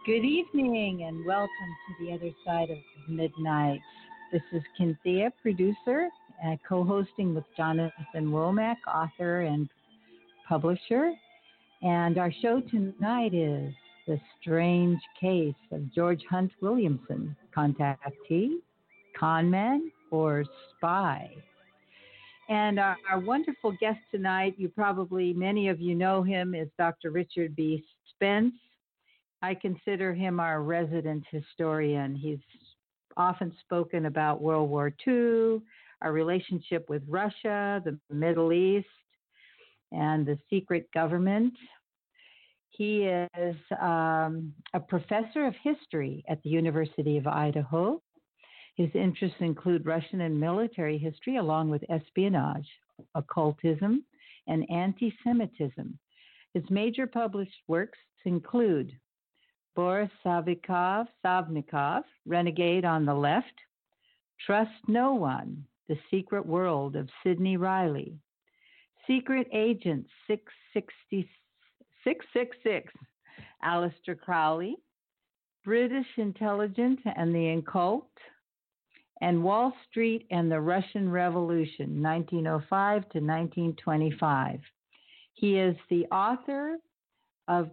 Good evening and welcome to the other side of midnight. This is Cynthia, producer, co-hosting with Jonathan Womack, author and publisher. And our show tonight is The Strange Case of George Hunt Williamson, contactee, conman, or spy. And our wonderful guest tonight, many of you know him, is Dr. Richard B. Spence. I consider him our resident historian. He's often spoken about World War II, our relationship with Russia, the Middle East, and the secret government. He is a professor of history at the University of Idaho. His interests include Russian and military history, along with espionage, occultism, and anti-Semitism. His major published works include Boris Savnikov, Renegade on the Left, Trust No One, The Secret World of Sidney Riley, Secret Agent 666, Aleister Crowley, British Intelligence and the Occult, and Wall Street and the Russian Revolution, 1905 to 1925. He is the author of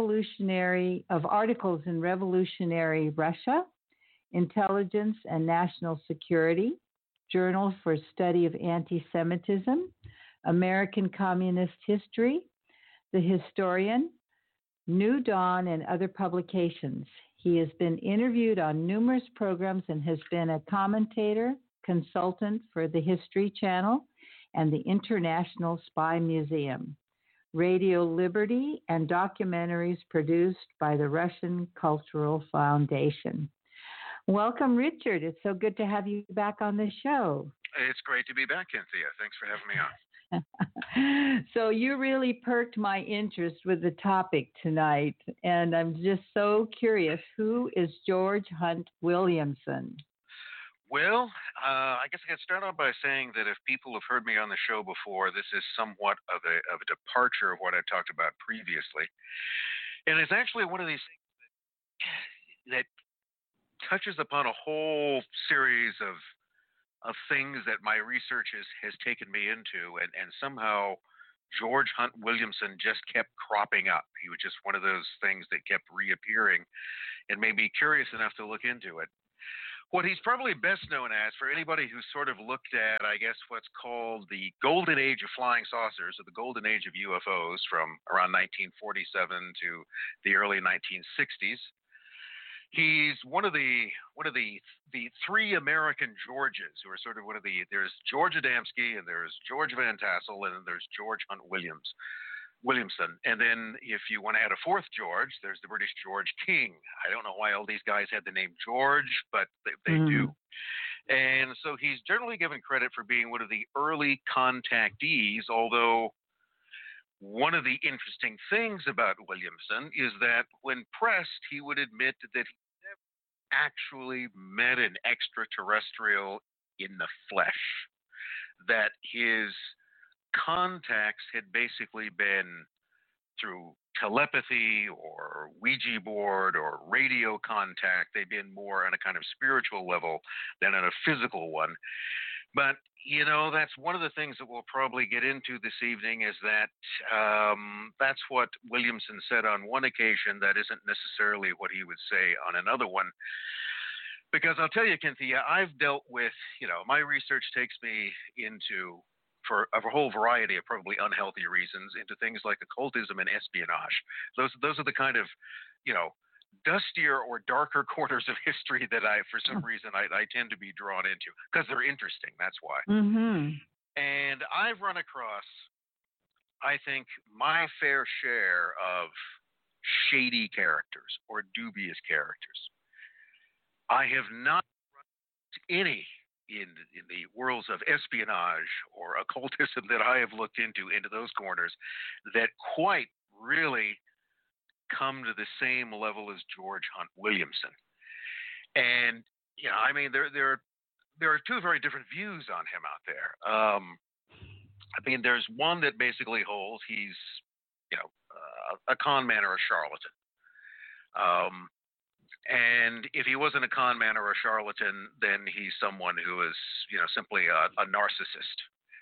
articles in Revolutionary Russia, Intelligence and National Security, Journal for Study of Anti-Semitism, American Communist History, The Historian, New Dawn, and other publications. He has been interviewed on numerous programs and has been a commentator, consultant for the History Channel and the International Spy Museum, Radio Liberty, and documentaries produced by the Russian Cultural Foundation. Welcome, Richard. It's so good to have you back on the show. It's great to be back, Cynthia. Thanks for having me on. So you really perked my interest with the topic tonight, and I'm just so curious. Who is George Hunt Williamson? Well, I guess I could start off by saying that if people have heard me on the show before, this is somewhat of a departure of what I talked about previously. And it's actually one of these things that touches upon a whole series of things that my research has taken me into, and somehow George Hunt Williamson just kept cropping up. He was just one of those things that kept reappearing and made me curious enough to look into it. What he's probably best known as, for anybody who's sort of looked at, I guess, what's called the golden age of flying saucers, or the golden age of UFOs from around 1947 to the early 1960s. He's one of the three American Georges, who are sort of there's George Adamski, and there's George Van Tassel, and then there's George Hunt Williamson. And then if you want to add a fourth George, there's the British George King. I don't know why all these guys had the name George, but they do. And so he's generally given credit for being one of the early contactees, although one of the interesting things about Williamson is that when pressed, he would admit that he never actually met an extraterrestrial in the flesh, that his contacts had basically been through telepathy or Ouija board or radio contact. They'd been more on a kind of spiritual level than on a physical one. But, you know, that's one of the things that we'll probably get into this evening, is that that's what Williamson said on one occasion. That isn't necessarily what he would say on another one. Because I'll tell you, Cynthia, I've dealt with, my research takes me into, for a whole variety of probably unhealthy reasons, into things like occultism and espionage. Those are the kind of, dustier or darker corners of history that for some reason, I tend to be drawn into, because they're interesting. That's why. Mm-hmm. And I've run across, I think, my fair share of shady characters or dubious characters. I have not run into any in the worlds of espionage or occultism that I have looked into those corners that quite really come to the same level as George Hunt Williamson. And, there are two very different views on him out there. There's one that basically holds he's, a con man or a charlatan. And if he wasn't a con man or a charlatan, then he's someone who is, simply a narcissist.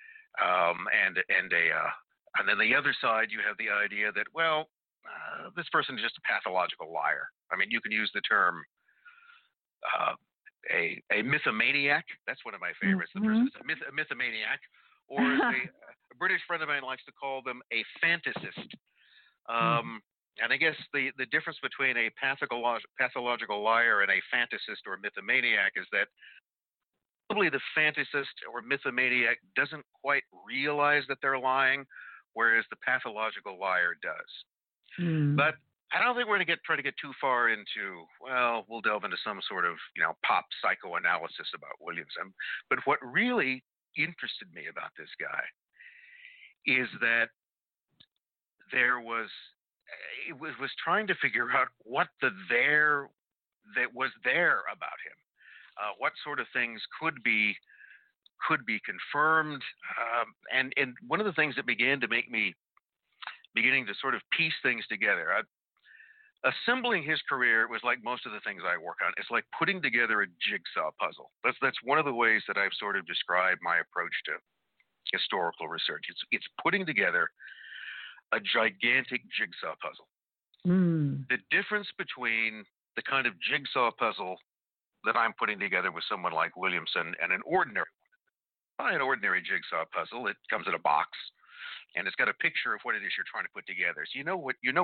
And then the other side, you have the idea that, well, this person is just a pathological liar. I mean, you can use the term uh, a mythomaniac. That's one of my favorites. The person is a mythomaniac, or as a British friend of mine likes to call them, a fantasist. And I guess the difference between a pathological liar and a fantasist or mythomaniac is that probably the fantasist or mythomaniac doesn't quite realize that they're lying, whereas the pathological liar does. But I don't think we're going to try to get too far into, well, we'll delve into some sort of, pop psychoanalysis about Williamson. But what really interested me about this guy is that it was trying to figure out what that was there about him. What sort of things could be confirmed, and one of the things that began to make me beginning to sort of piece things together. Assembling his career was like most of the things I work on. It's like putting together a jigsaw puzzle. That's one of the ways that I've sort of described my approach to historical research. It's putting together a gigantic jigsaw puzzle. The difference between the kind of jigsaw puzzle that I'm putting together with someone like Williamson and an ordinary jigsaw puzzle, it comes in a box and it's got a picture of what it is you're trying to put together. So you know